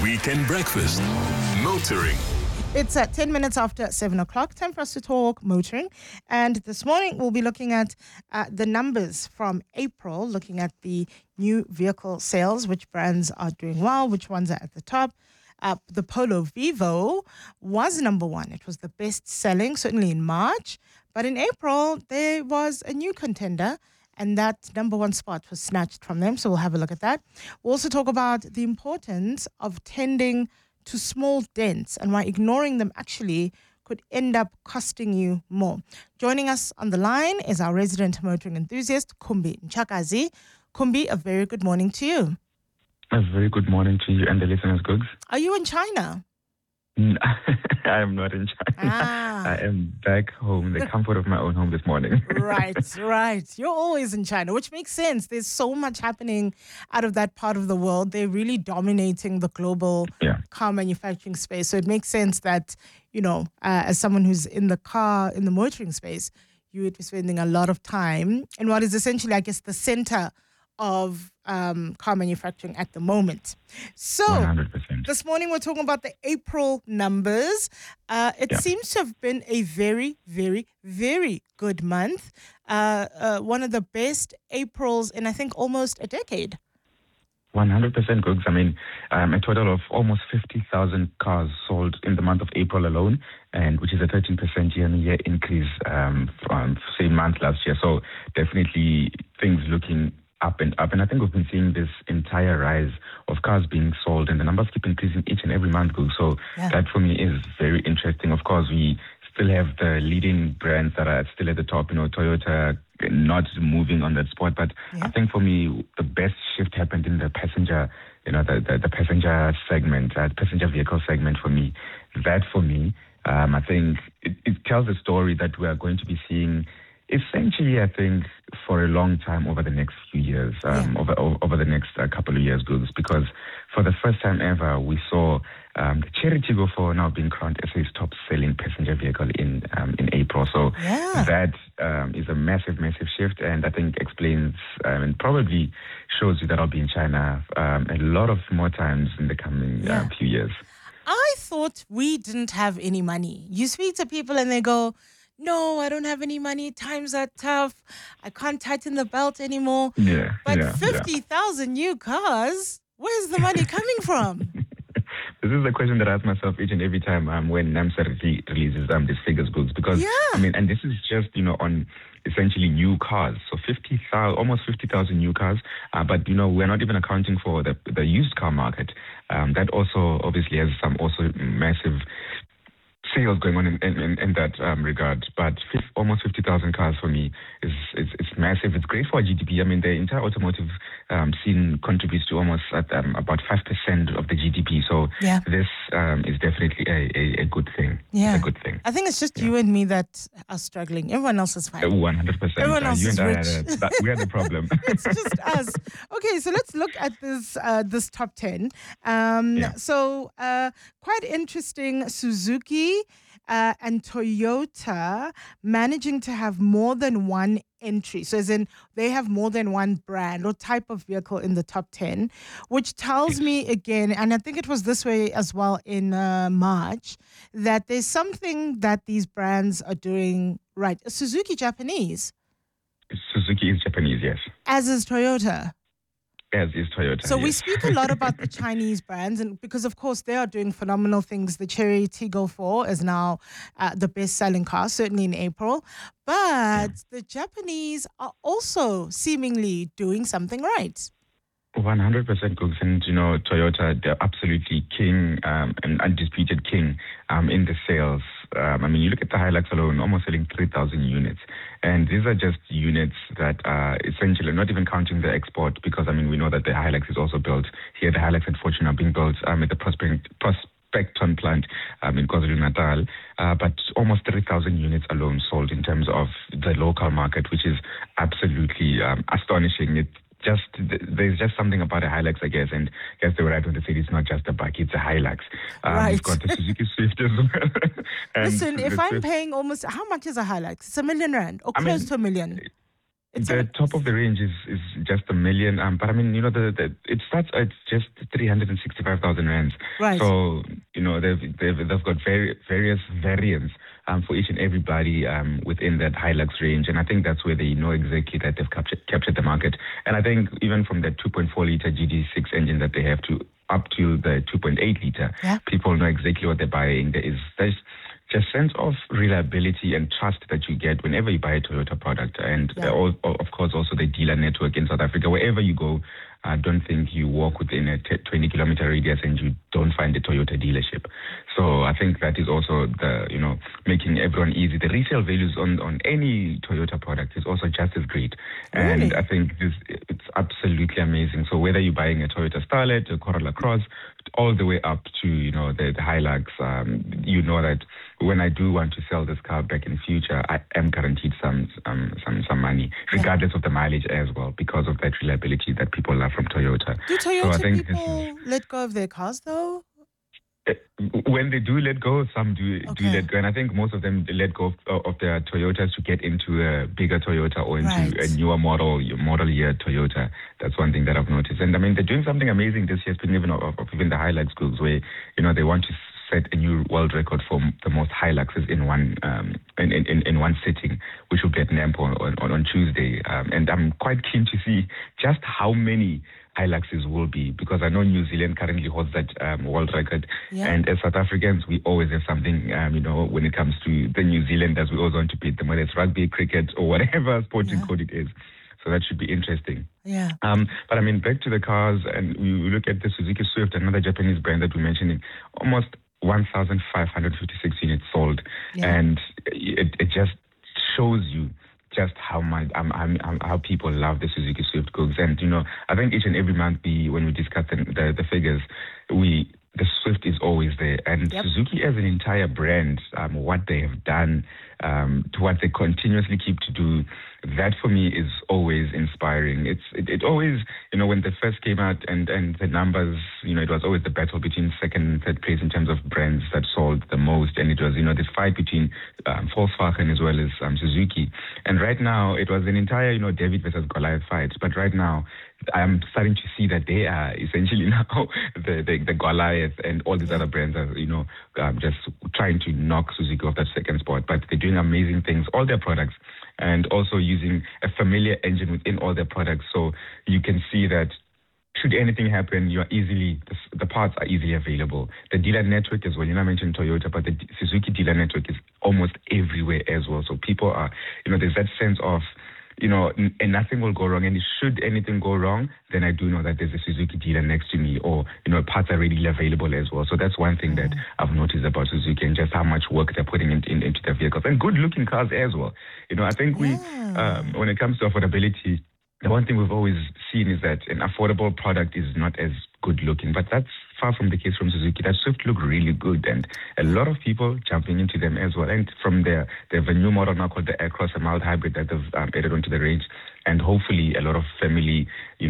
Weekend Breakfast. Motoring. It's at 10 minutes after 7 o'clock. Time for us to talk motoring. And this morning, we'll be looking at the numbers from April, looking at the new vehicle sales, which brands are doing well, which ones are at the top. The Polo Vivo was number one. It was the best selling, certainly in March. But in April, there was a new contender, and that number one spot was snatched from them. So we'll have a look at that. We'll also talk about the importance of tending to small dents and why ignoring them actually could end up costing you more. Joining us on the line is our resident motoring enthusiast, Kumbi Nchakazi. Kumbi, a very good morning to you. A very good morning to you and the listeners, Googs. Are you in China? I am not in China. I am back home, the comfort of my own home this morning. Right. You're always in China, which makes sense. There's so much happening out of that part of the world. They're really dominating the global car manufacturing space. So it makes sense that, as someone who's in the motoring space, you would be spending a lot of time in what is essentially, I guess, the center of car manufacturing at the moment. So 100%. This morning we're talking about the April numbers. It seems to have been a very, very, very good month. One of the best Aprils in, I think, almost a decade. 100%, Googs. I mean, a total of almost 50,000 cars sold in the month of April alone, and which is a 13% year-on-year increase from same month last year. So definitely things looking up and up. And I think we've been seeing this entire rise of cars being sold, and the numbers keep increasing each and every month, Googs. So that for me is very interesting. Of course, we still have the leading brands that are still at the top, Toyota not moving on that spot. But I think for me, the best shift happened in the passenger, the passenger segment, passenger vehicle segment for me. That for me, I think it tells a story that we are going to be seeing essentially, I think, for a long time over the next few years, over the next couple of years, Googs, because for the first time ever, we saw the Chery Tiggo 4 now being crowned SA's top-selling passenger vehicle in April. So that is a massive, massive shift, and I think explains and probably shows you that I'll be in China a lot of more times in the coming few years. I thought we didn't have any money. You speak to people and they go, no, I don't have any money. Times are tough. I can't tighten the belt anymore. But 50,000 new cars, where's the money coming from? This is the question that I ask myself each and every time when NAMSA releases these figures, Googs. Because, and this is just, on essentially new cars. So almost 50,000 new cars. But, we're not even accounting for the used car market. That also obviously has some also massive sales going on in that regard, but almost 50,000 cars for me is massive. It's great for our GDP. I mean, the entire automotive scene contributes to almost about 5% of the GDP. So this is definitely a good thing. Yeah, it's a good thing. I think it's just you and me that are struggling. Everyone else is fine. 100%. Everyone else is rich. We are the problem. It's just us. Okay, so let's look at this top 10. So quite interesting. Suzuki and Toyota managing to have more than one entry. So as in they have more than one brand or type of vehicle in the top 10, which tells me again, and I think it was this way as well in March, that there's something that these brands are doing right. Suzuki Japanese. Suzuki is Japanese, yes. As is Toyota. As is Toyota. So we speak a lot about the Chinese brands, and because of course they are doing phenomenal things. The Chery Tiggo 4 is now the best-selling car, certainly in April. But the Japanese are also seemingly doing something right. 100%, Googs. And, Toyota, they're absolutely king, an undisputed king in the sales. You look at the Hilux alone, almost selling 3,000 units. And these are just units that are essentially not even counting the export because, we know that the Hilux is also built here. The Hilux and Fortune are being built at the Prospecton plant in KwaZulu-Natal. But almost 3,000 units alone sold in terms of the local market, which is absolutely astonishing. There's just something about a Hilux, I guess, and I guess they were right when they said it's not just a bike, it's a Hilux. Right. It's got the Suzuki Swift as well. Listen, if I'm paying how much is a Hilux? It's R1 million or close to R1 million? The top of the range is just 1 million. But I mean, it starts at just 365,000 rands. Right. So they've got various variants for each and everybody within that Hilux range, and I think that's where they know exactly that they've captured the market. And I think even from that 2.4 liter GD6 engine that they have to up to the 2.8 liter, people know exactly what they're buying. There's just sense of reliability and trust that you get whenever you buy a Toyota product, and of course also the dealer network in South Africa. Wherever you go, I don't think you walk within a 20-kilometer radius and you don't find a Toyota dealership. So I think that is also making everyone easy. The resale values on any Toyota product is also just as great. Really? And I think it's absolutely amazing. So whether you're buying a Toyota Starlet, a Corolla Cross, all the way up to the Hilux, you know that when I do want to sell this car back in the future, I am guaranteed some money, regardless of the mileage as well, because of that reliability that people love from Toyota. Do Toyota people let go of their cars though? When they do let go, some do let go, and I think most of them let go of their Toyotas to get into a bigger Toyota or into a newer model year Toyota. That's one thing that I've noticed, and I mean they're doing something amazing this year, speaking even of the Hilux schools, where they want to set a new world record for the most Hiluxes in one in one sitting, which will be at NAMPO on Tuesday, and I'm quite keen to see just how many Hiluxes will be, because I know New Zealand currently holds that world record, and as South Africans we always have something when it comes to the New Zealanders, we always want to beat them, whether it's rugby, cricket or whatever sporting code it is. So that should be interesting. Yeah. But I mean, back to the cars, and we look at the Suzuki Swift, another Japanese brand that we mentioned, almost 1,556 units sold, and it just shows you just how much how people love the Suzuki Swift Cougs. And I think each and every month when we discuss the figures, the Swift is always there, and Suzuki as an entire brand, what they have done, to what they continuously keep to do, that for me is always inspiring. It always, when they first came out and the numbers, it was always the battle between second and third place in terms of brands that sold the most, and it was, this fight between Volkswagen as well as Suzuki. And right now, it was an entire, David versus Goliath fight. But right now, I'm starting to see that they are essentially now the Goliath, and all these other brands are, just trying to knock Suzuki off that second spot. But they're doing amazing things, all their products, and also using a familiar engine within all their products. So you can see that should anything happen, the parts are easily available. The dealer network as well. I mentioned Toyota, but the Suzuki dealer network is almost everywhere as well. So people are, there's that sense of, and nothing will go wrong. And should anything go wrong, then I do know that there's a Suzuki dealer next to me, or, parts are readily available as well. So that's one thing that I've noticed about Suzuki, and just how much work they're putting into their vehicles. And good-looking cars as well. I think when it comes to affordability, the one thing we've always seen is that an affordable product is not as good looking, but that's far from the case from Suzuki. That Swift look really good, and a lot of people jumping into them as well. And from there, they have a new model now called the Aircross, a mild hybrid that they've added onto the range, and hopefully a lot of family,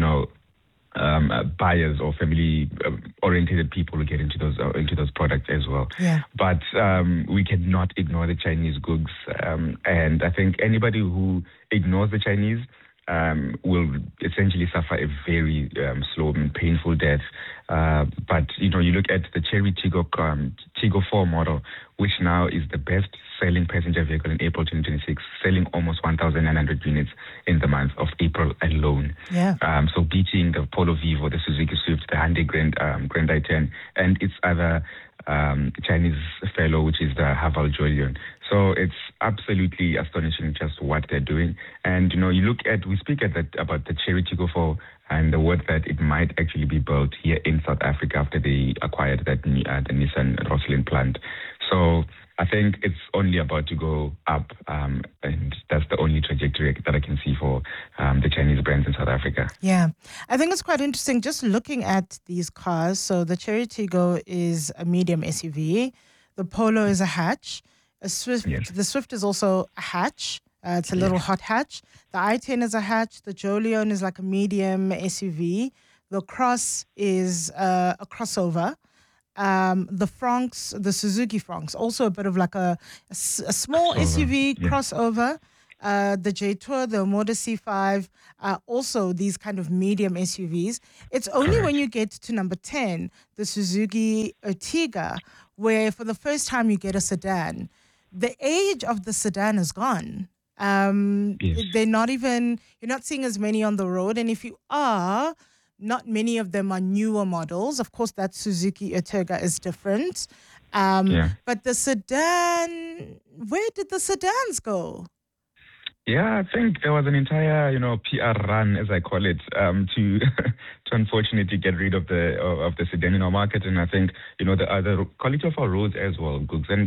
buyers or family oriented people will get into those products as well. Yeah. But we cannot ignore the Chinese goods, and I think anybody who ignores the Chinese will essentially suffer a very slow and painful death. But you look at the Chery Tiggo 4 model, which now is the best selling passenger vehicle in April 2026, selling almost 1,900 units in the month of April alone. Yeah. So beating the Polo Vivo, the Suzuki Swift, the Hyundai Grand i10, and its other Chinese fellow, which is the Haval Joylion. So it's absolutely astonishing just what they're doing. And, we speak about the Chery Tiggo 4 and the word that it might actually be built here in South Africa after they acquired the Nissan Rosslyn plant. So I think it's only about to go up, and that's the only trajectory that I can see for the Chinese brands in South Africa. Yeah, I think it's quite interesting just looking at these cars. So the Chery Tiggo is a medium SUV. The Polo is a hatch. The Swift is also a hatch. It's a little hot hatch. The i10 is a hatch. The Joylion is like a medium SUV. The Cross is a crossover. The Franx, the Suzuki Franx, also a bit of like a small SUV crossover. the J-Tour, the Omoda C5, also these kind of medium SUVs. It's only when you get to number 10, the Suzuki Ertiga, where for the first time you get a sedan. The age of the sedan is gone. They're not even, you're not seeing as many on the road. And if you are, not many of them are newer models. Of course, that Suzuki Ertiga is different. But the sedan, where did the sedans go? Yeah, I think there was an entire, PR run, as I call it, to to unfortunately get rid of the sedan in our market. And I think, the quality of our roads as well, Googs. And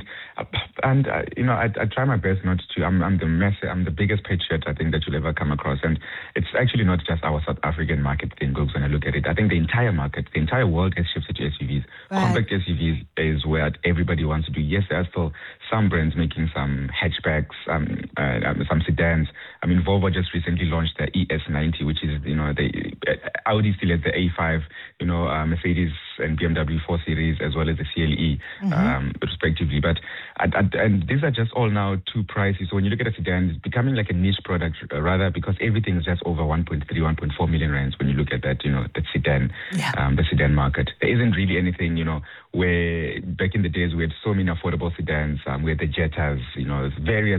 I try my best not to. I'm the biggest patriot I think that you'll ever come across. And it's actually not just our South African market thing, Googs. When I look at it, I think the entire market, the entire world has shifted to SUVs. Right. Compact SUVs is where everybody wants to do. Yes, there are still some brands making some hatchbacks, some sedans. I mean, Volvo just recently launched the ES90, which is, the Audi still has the A5, Mercedes and BMW 4 Series, as well as the CLE, respectively. But and these are just all now too pricey. So when you look at a sedan, it's becoming like a niche product, rather, because everything is just over 1.3, 1.4 million rands when you look at that, the sedan market. There isn't really anything, where back in the days we had so many affordable sedans, we had the Jettas, various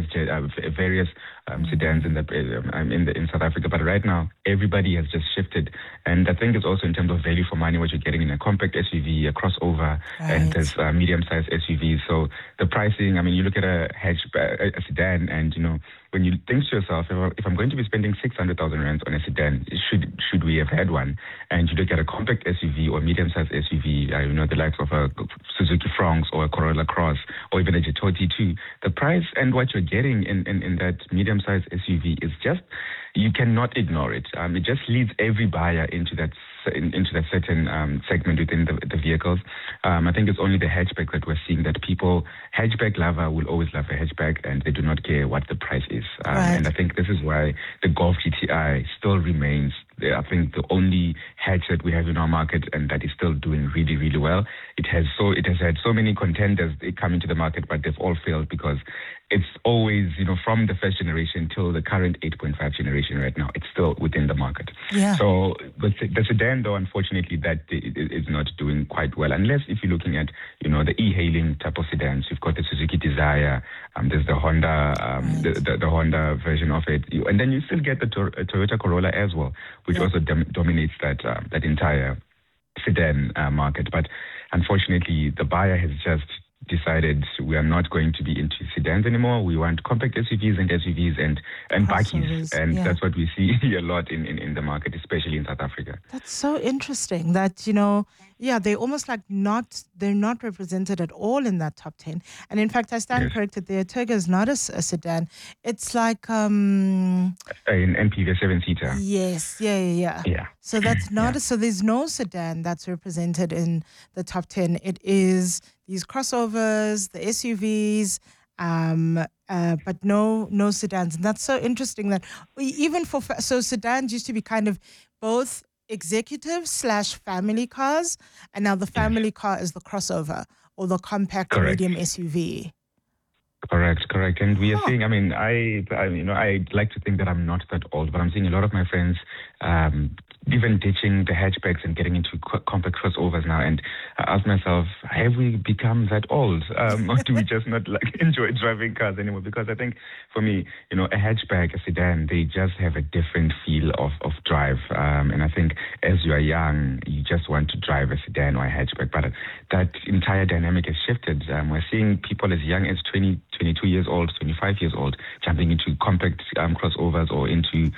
sedans in South Africa. But right now, everybody has just shifted. And I think it's also in terms of value for money, what you're getting in a compact SUV, a crossover, and there's medium-sized SUVs. So the pricing, I mean, you look at a sedan, and, when you think to yourself, if I'm going to be spending 600,000 rands on a sedan, should we have had one? And you look at a compact SUV or medium-sized SUV, the likes of a Suzuki Fronx or a Corolla Cross or even a Jetour T2, the price and what you're getting in that medium-sized SUV is just, you cannot ignore it. It just leads every buyer into that certain segment within the vehicles. I think it's only the hatchback that we're seeing that people, hatchback lover will always love a hatchback, and they do not care what the price is. And I think this is why the Golf GTI still remains, I think, the only hatch that we have in our market, and that is still doing really, really well. It has had so many contenders coming to the market, but they've all failed because it's always, from the first generation till the current 8.5 generation right now, it's still within the market. Yeah. So the sedan, though, unfortunately, that is not doing quite well, unless if you're looking at, the e-hailing type of sedans. You've got the Suzuki Desire, there's the Honda, the Honda version of it, and then you still get the Toyota Corolla as well, which also dominates that entire sedan market. But unfortunately, the buyer has just decided we are not going to be into sedans anymore. We want compact SUVs and bakkies, and that's what we see a lot in the market, especially in South Africa. That's so interesting that, they're almost like they're not represented at all in that top 10. And in fact, I stand corrected, the Ertiga is not a sedan. It's like an MPV, a 7-seater. Yes, yeah. So that's not so there's no sedan that's represented in the top 10. It is these crossovers, the SUVs, but no sedans. And that's so interesting that even so sedans used to be kind of both executive/family cars, and now the family car is the crossover or the compact medium SUV. Correct. And we are seeing, I'd like to think that I'm not that old, but I'm seeing a lot of my friends even ditching the hatchbacks and getting into compact crossovers now. And I ask myself, have we become that old? Or do we just not enjoy driving cars anymore? Because I think for me, a hatchback, a sedan, they just have a different feel of drive. And I think as you are young, you just want to drive a sedan or a hatchback. But that entire dynamic has shifted. We're seeing people as young as 20, 22 years old, 25 years old, jumping into compact crossovers or into,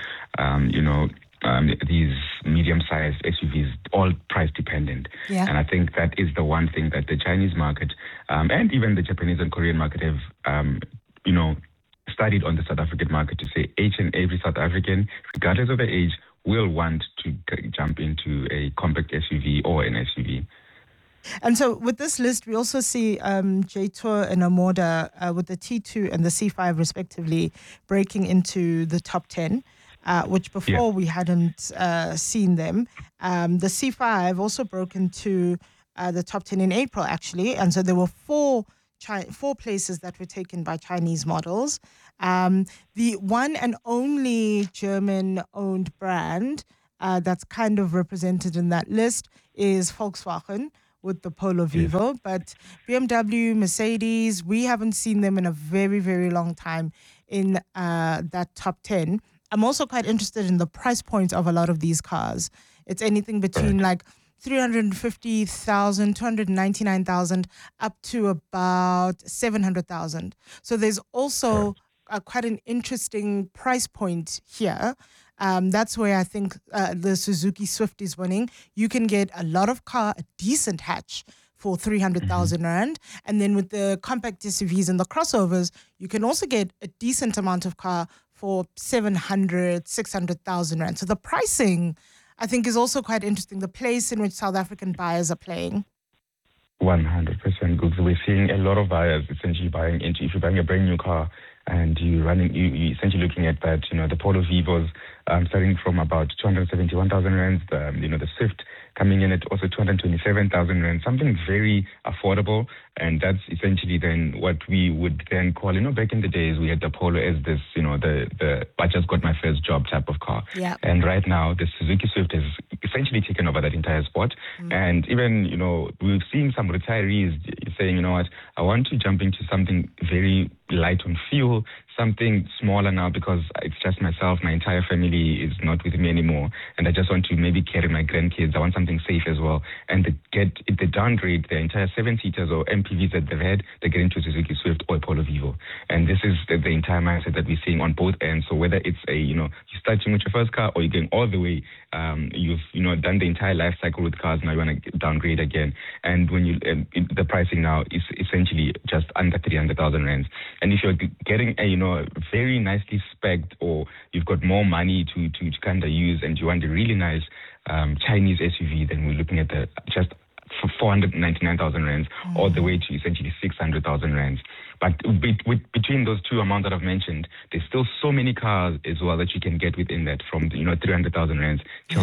these medium-sized SUVs, all price-dependent. Yeah. And I think that is the one thing that the Chinese market and even the Japanese and Korean market have, studied on the South African market to say each and every South African, regardless of their age, will want to jump into a compact SUV or an SUV. And so with this list, we also see J-Tour and Omoda with the T2 and the C5 respectively breaking into the top 10. Which before we hadn't seen them. The C5 also broke into the top 10 in April, actually. And so there were 4 four places that were taken by Chinese models. The one and only German-owned brand that's kind of represented in that list is Volkswagen with the Polo Vivo. But BMW, Mercedes, we haven't seen them in a very, very long time in that top 10. I'm also quite interested in the price point of a lot of these cars. It's anything between like 350,000, 299,000 up to about 700,000. So there's also quite an interesting price point here. That's where I think the Suzuki Swift is winning. You can get a lot of car, a decent hatch for 300,000 Rand. And then with the compact SUVs and the crossovers, you can also get a decent amount of car for 700, 600,000 Rand. So the pricing, I think, is also quite interesting. The place in which South African buyers are playing. 100%, Googs. We're seeing a lot of buyers essentially buying into, if you're buying a brand new car and you're essentially looking at that, the Polo Vivos starting from about 271,000 Rand, the Swift coming in at also 227,000 Rand, something very affordable. And that's essentially then what we would then call, back in the days, we had the Polo as this, the I just got my first job type of car. Yeah. And right now, the Suzuki Swift has essentially taken over that entire spot. And even, we've seen some retirees saying, you know what, I want to jump into something very light on fuel, something smaller now because it's just myself, my entire family is not with me anymore, and I just want to maybe carry my grandkids. I want something safe as well. And they downgrade their entire 7-seaters or MPVs that they've had, they get into Suzuki Swift or Polo Vivo. And this is the entire mindset that we're seeing on both ends. So whether it's you're starting with your first car or you're going all the way, you've done the entire life cycle with cars, now you want to downgrade again. And when the pricing now is essentially just under 300,000 Rands. And if you're getting a very nicely specced, or you've got more money to kind of use, and you want a really nice Chinese SUV, then we're looking at just 499,000 Rands all the way to essentially 600,000 Rands. But between those two amounts that I've mentioned, there's still so many cars as well that you can get within that, from 300,000 Rands till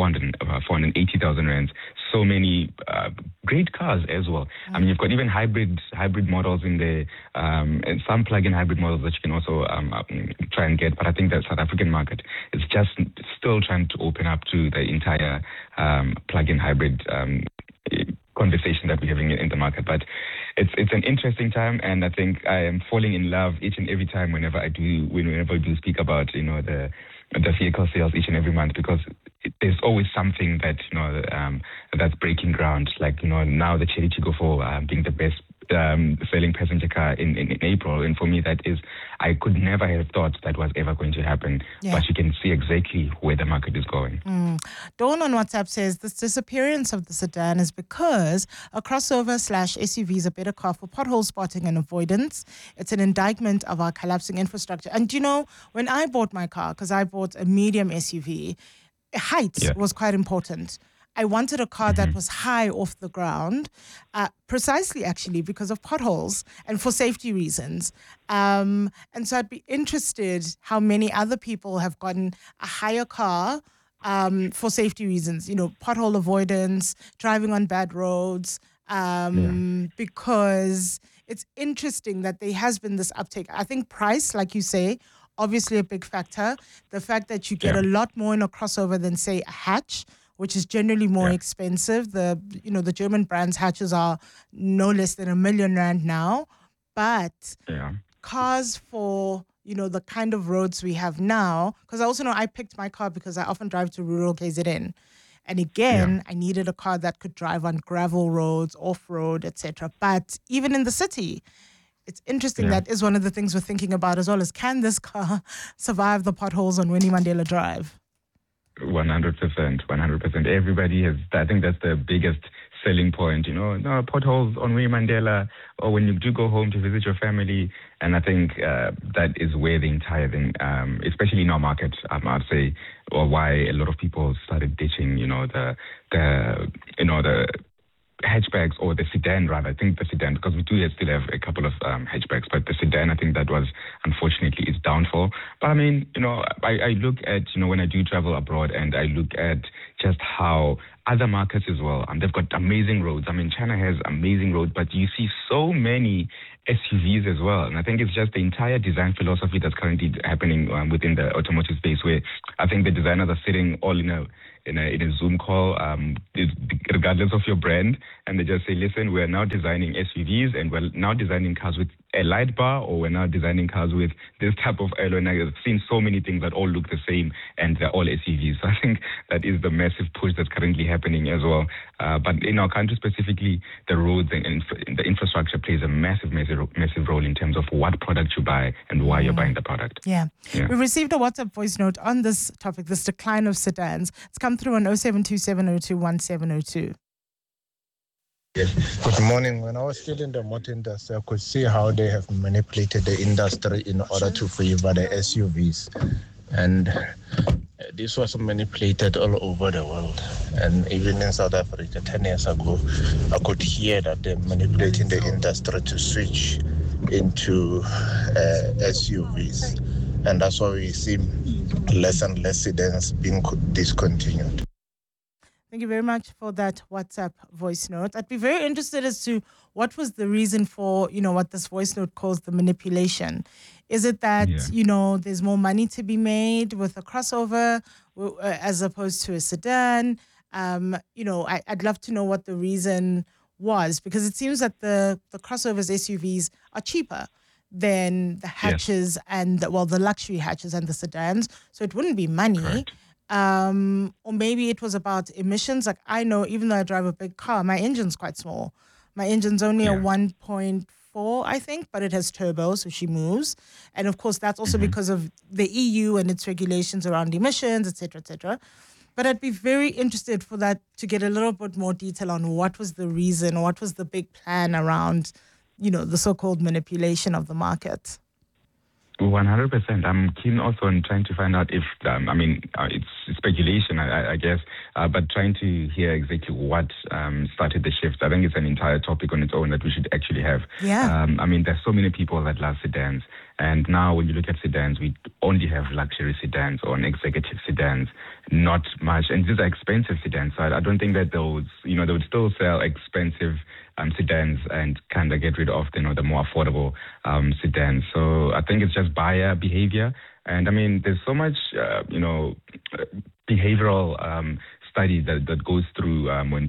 480,000 Rands. So many great cars as well. I mean, you've got even hybrid models in there, and some plug-in hybrid models that you can also try and get. But I think the South African market is just still trying to open up to the entire plug-in hybrid conversation that we're having in the market. But it's an interesting time, and I think I am falling in love each and every time whenever I do speak about the vehicle sales each and every month, because there's always something that that's breaking ground. Like now the Chery Tiggo 4 being the best selling passenger car in April, and for me that is, I could never have thought that was ever going to happen. Yeah. But you can see exactly where the market is going. Dawn on WhatsApp says this disappearance of the sedan is because a crossover / SUV is a better car for pothole spotting and avoidance. It's an indictment of our collapsing infrastructure. And when I bought my car, because I bought a medium SUV, height was quite important. I wanted a car that was high off the ground, precisely actually because of potholes and for safety reasons. And so I'd be interested how many other people have gotten a higher car for safety reasons, pothole avoidance, driving on bad roads, because it's interesting that there has been this uptake. I think price, like you say, obviously a big factor. The fact that you get a lot more in a crossover than, say, a hatch, which is generally more expensive. The German brands hatches are no less than R1 million now. But cars for, the kind of roads we have now, because I also know I picked my car because I often drive to rural KZN. And again, I needed a car that could drive on gravel roads, off-road, etc. But even in the city, it's interesting. That is one of the things we're thinking about as well, is can this car survive the potholes on Winnie Mandela Drive? 100%. Everybody has, I think that's the biggest selling point, no potholes on Winnie Mandela, or when you do go home to visit your family. And I think that is where the entire thing, especially in our market, I'd say, or why a lot of people started ditching, the hatchbacks, or the sedan rather. I think the sedan, because we do still have a couple of hatchbacks, but the sedan, I think that was unfortunately its downfall. But I mean, I look at, when I do travel abroad, and I look at just how other markets as well, they've got amazing roads. I mean, China has amazing roads, but you see so many SUVs as well. And I think it's just the entire design philosophy that's currently happening within the automotive space, where I think the designers are sitting all in a Zoom call, regardless of your brand, and they just say, listen, we're now designing SUVs, and we're now designing cars with a light bar, or we're now designing cars with this type of alloy. And I've seen so many things that all look the same, and they're all SUVs. So I think that is the massive push that's currently happening as well. But in our country specifically, the roads and the infrastructure plays a massive role in terms of what product you buy and why you're buying the product. Yeah. We received a WhatsApp voice note on this topic, this decline of sedans. It's come through on 0727021702. Yes. Good morning. When I was still in the motor industry, I could see how they have manipulated the industry in order to favor the SUVs. And this was manipulated all over the world. And even in South Africa, 10 years ago, I could hear that they're manipulating the industry to switch into SUVs. And that's why we see less and less sedans being discontinued. Thank you very much for that WhatsApp voice note. I'd be very interested as to what was the reason for, what this voice note calls the manipulation. Is it that, there's more money to be made with a crossover as opposed to a sedan? I'd love to know what the reason was, because it seems that the crossovers SUVs are cheaper than the hatches and the luxury hatches and the sedans. So it wouldn't be money. Correct. Or maybe it was about emissions. Like, I know, even though I drive a big car, my engine's quite small. My engine's only a 1.4, I think, but it has turbo, so she moves. And of course, that's also because of the EU and its regulations around emissions, et cetera, et cetera. But I'd be very interested for that to get a little bit more detail on what was the reason, what was the big plan around, the so-called manipulation of the market. 100%. I'm keen also on trying to find out if, it's speculation, I guess, but trying to hear exactly what started the shift. I think it's an entire topic on its own that we should actually have. Yeah. There's so many people that love sedans. And now when you look at sedans, we only have luxury sedans or executive sedans, not much. And these are expensive sedans. So I don't think that they would still sell expensive sedans and kind of get rid of the more affordable sedans. So I think it's just buyer behavior. And there's so much, behavioral study that goes through when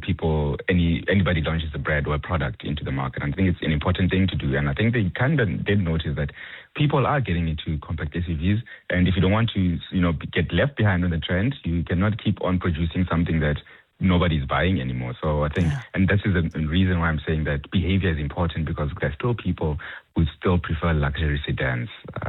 anybody launches a brand or a product into the market. And I think it's an important thing to do. And I think they kind of did notice that people are getting into compact SUVs. And if you don't want to, get left behind on the trend, you cannot keep on producing something that nobody's buying anymore. So I think, and this is the reason why I'm saying that behavior is important, because there's still people who still prefer luxury sedans.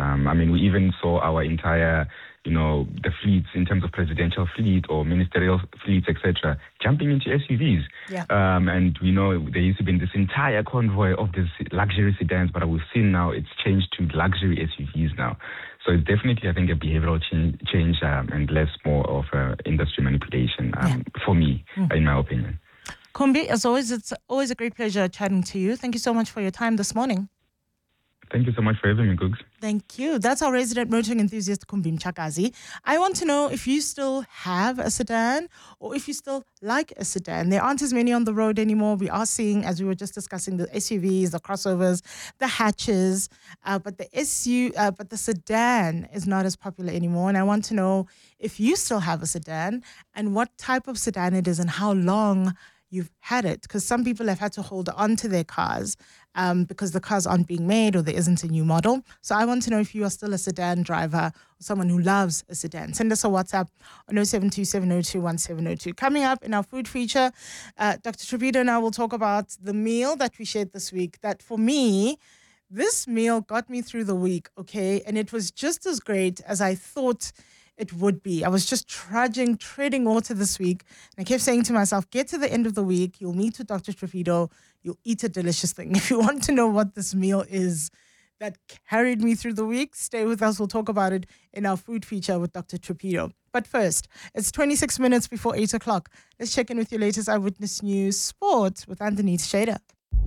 We even saw our entire, the fleets in terms of presidential fleet or ministerial fleets, etc., jumping into SUVs. Yeah. And we know there used to be this entire convoy of these luxury sedans, but we've seen now it's changed to luxury SUVs now. So it's definitely, I think, a behavioral change and less more of industry manipulation for me, in my opinion. Kumbi, as always, it's always a great pleasure chatting to you. Thank you so much for your time this morning. Thank you so much for having me, Googs. Thank you. That's our resident motoring enthusiast, Kumbi Mchakazi. I want to know if you still have a sedan or if you still like a sedan. There aren't as many on the road anymore. We are seeing, as we were just discussing, the SUVs, the crossovers, the hatches, but the sedan is not as popular anymore. And I want to know if you still have a sedan and what type of sedan it is and how long you've had it, because some people have had to hold on to their cars because the cars aren't being made or there isn't a new model. So I want to know if you are still a sedan driver or someone who loves a sedan. Send us a WhatsApp on 0727021702. Coming up in our food feature, Dr. Trevido and I will talk about the meal that we shared this week, that for me, this meal got me through the week, okay? And it was just as great as I thought it would be. I was just treading water this week. And I kept saying to myself, get to the end of the week, you'll meet with Dr. Trevido, you'll eat a delicious thing. If you want to know what this meal is that carried me through the week, stay with us. We'll talk about it in our food feature with Dr. Trevido. But first, it's 26 minutes before 8 o'clock. Let's check in with your latest Eyewitness News Sport with Anthony Shader.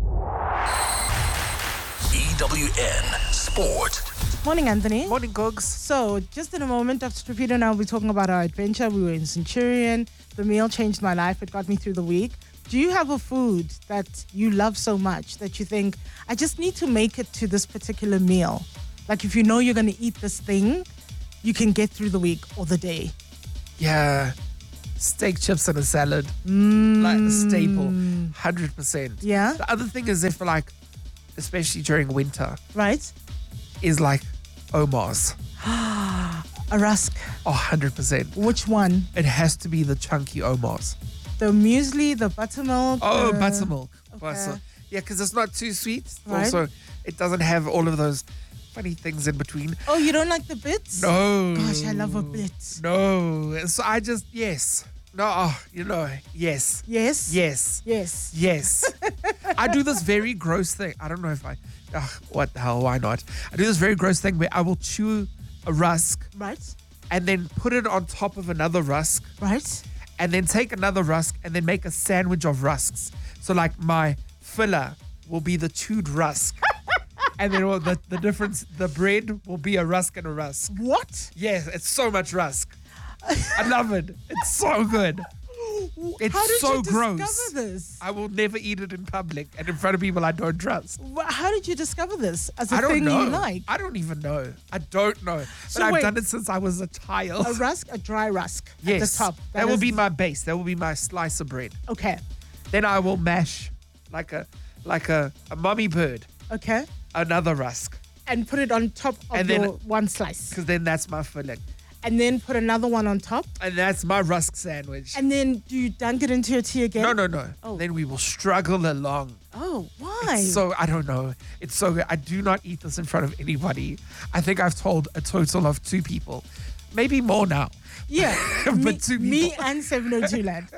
EWN Sport. Morning, Anthony. Morning, Gogs. So, just in a moment, Dr. Trapito and I will be talking about our adventure. We were in Centurion. The meal changed my life. It got me through the week. Do you have a food that you love so much that you think, I just need to make it to this particular meal? Like if you know you're going to eat this thing, you can get through the week or the day. Yeah. Steak, chips, and a salad. Like a staple. 100%. Yeah. The other thing is if like, especially during winter, Right? is like Omar's. A rusk. Oh, 100%. Which one? It has to be the chunky Omar's. The muesli, the buttermilk? Oh, the- buttermilk. okay. Yeah, because it's not too sweet. Right. Also, it doesn't have all of those funny things in between. Oh, you don't like the bits? No. Gosh, I love a bit. No. So I just, yes. No, yes. Yes? Yes. Yes. Yes. I do this very gross thing. I don't know if what the hell, why not? I do this very gross thing where I will chew a rusk Right? and then put it on top of another rusk Right? and then take another rusk and then make a sandwich of rusks. So like my filler will be the chewed rusk. And then the difference, the bread will be a rusk and a rusk. What? Yes, it's so much rusk. I love it. It's so good. It's How did so you gross. discover this? I will never eat it in public and in front of people I don't trust. How did you discover this as a I don't thing know. you like? I don't even know. I don't know. So But I've wait. done it since I was a child. A rusk, a dry rusk Yes. at the top. That will is- be my base. That will be my slice of bread. Okay. Then I will mash like a mummy bird, Okay. another rusk. And put it on top of And then- your one slice. Because then that's my filling. And then put another one on top. And that's my rusk sandwich. And then do you dunk it into your tea again? No. Oh. Then we will struggle along. Oh, why? So I don't know. It's so good. I do not eat this in front of anybody. I think I've told a total of 2 people, maybe more now. yeah. But two me people. and 702 lad.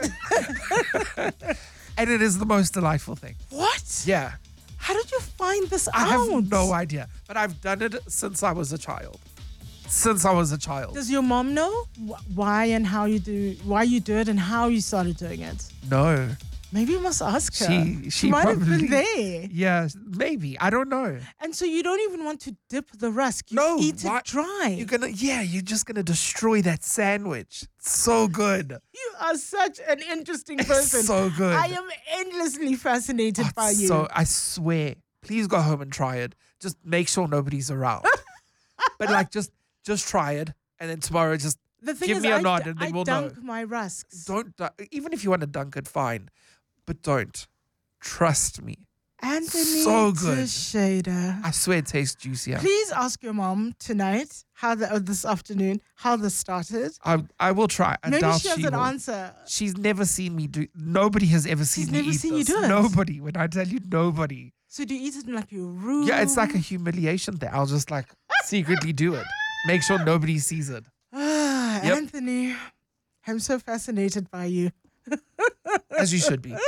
And it is the most delightful thing. What? Yeah. How did you find this I out? have no idea. But I've done it since I was a child. Since I was a child. Does your mom know why and how you do it and how you started doing it? No. Maybe you must ask her. She might have probably- been there. Yeah, maybe. I don't know. And so you don't even want to dip the rusk. You No, eat why- it dry. You're just gonna destroy that sandwich. It's so good. You are such an interesting person. so good. I am endlessly fascinated by you. So I swear, please go home and try it. Just make sure nobody's around. But like just try it, and then tomorrow just the thing give is, me a I, nod and then I we'll know. dunk my rusks. Don't even if you want to dunk it, fine, but don't. Trust me. Anthony So good. Teixeira. I swear it tastes juicier. Please ask your mom tonight this afternoon how this started. I will try. I Maybe doubt she has an will. answer. She's never seen me do. Nobody has ever seen She's me never eat seen you this. do it? Nobody. When I tell you, nobody. So do you eat it in like your room? Yeah, it's like a humiliation thing. I'll just like secretly do it. Make sure nobody sees it. Yep. Anthony, I'm so fascinated by you. As you should be.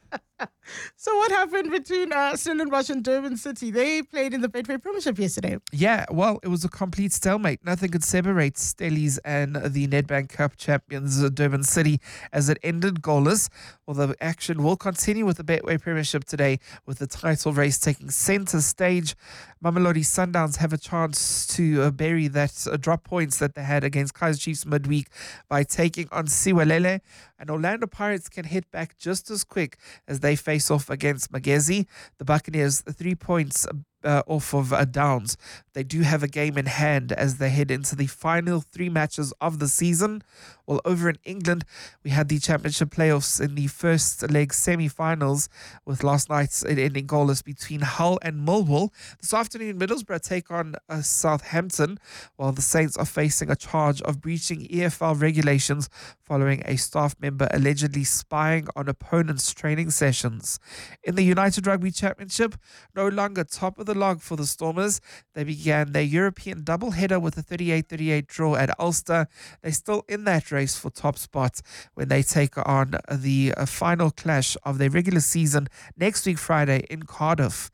So what happened between Stellenbosch and Durban City? They played in the Betway Premiership yesterday. Yeah, well, it was a complete stalemate. Nothing could separate Stellies and the Nedbank Cup champions Durban City as it ended goalless. Well, the action will continue with the Betway Premiership today with the title race taking centre stage. Mamelodi Sundowns have a chance to bury that drop points that they had against Kaizer Chiefs midweek by taking on Siwalele. And Orlando Pirates can hit back just as quick as they face off against Magezi. The Buccaneers 3 points off of Downs. They do have a game in hand as they head into the final 3 matches of the season. Well, over in England, we had the championship playoffs in the first leg semi-finals with last night's ending goalless between Hull and Millwall. This afternoon, Middlesbrough take on Southampton, while the Saints are facing a charge of breaching EFL regulations following a staff member allegedly spying on opponents' training sessions. In the United Rugby Championship, no longer top of the log for the Stormers. They began their European doubleheader with a 38-38 draw at Ulster. They're still in that race for top spots when they take on the final clash of their regular season next week Friday in Cardiff.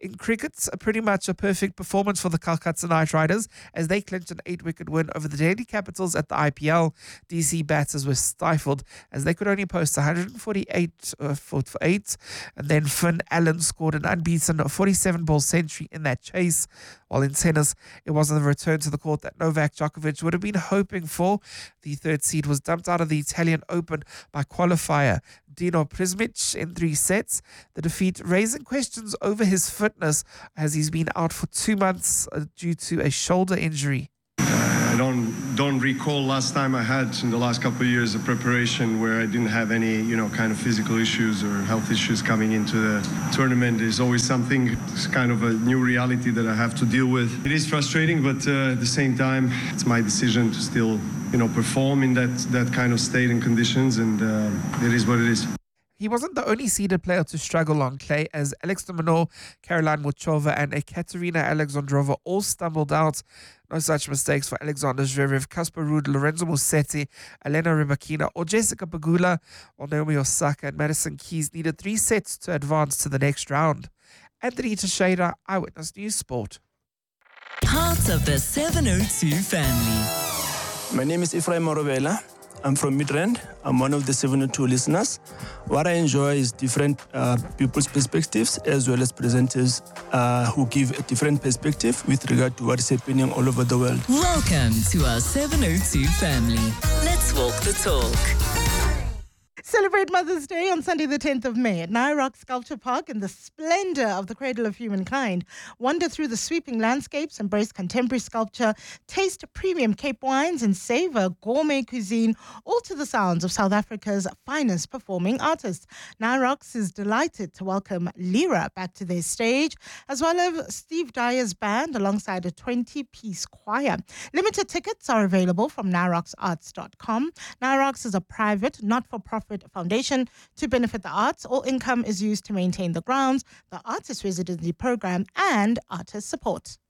In cricket, pretty much a perfect performance for the Calcutta Knight Riders as they clinched an 8-wicket win over the Delhi Capitals at the IPL. DC batters were stifled as they could only post 148 for 8, and then Finn Allen scored an unbeaten 47-ball century in that chase. While in tennis, it wasn't the return to the court that Novak Djokovic would have been hoping for. The third seed was dumped out of the Italian Open by qualifier Dino Prismic in 3 sets. The defeat raising questions over his fitness as he's been out for 2 months due to a shoulder injury. I don't recall last time I had in the last couple of years of preparation where I didn't have any, kind of physical issues or health issues coming into the tournament. There's always something, it's kind of a new reality that I have to deal with. It is frustrating, but at the same time, it's my decision to still, perform in that kind of state and conditions, and it is what it is. He wasn't the only seeded player to struggle on clay as Alex de Minaur, Caroline Muchova and Ekaterina Alexandrova all stumbled out. No such mistakes for Alexander Zverev, Casper Ruud, Lorenzo Musetti, Elena Rybakina or Jessica Pegula, while Naomi Osaka and Madison Keys needed 3 sets to advance to the next round. Anthony Teixeira, Eyewitness News Sport. Part of the 702 family. My name is Ephraim Morobela. I'm from Midrand. I'm one of the 702 listeners. What I enjoy is different people's perspectives as well as presenters who give a different perspective with regard to what is happening all over the world. Welcome to our 702 family. Let's walk the talk. Celebrate Mother's Day on Sunday the 10th of May at Nairock Sculpture Park in the splendor of the cradle of humankind. Wander through the sweeping landscapes, embrace contemporary sculpture, taste premium Cape wines and savor gourmet cuisine, all to the sounds of South Africa's finest performing artists. Nairock is delighted to welcome Lira back to their stage, as well as Steve Dyer's band alongside a 20-piece choir. Limited tickets are available from nairocksarts.com. Nairock is a private, not-for-profit foundation to benefit the arts. All income is used to maintain the grounds, the artist residency program, and artist support.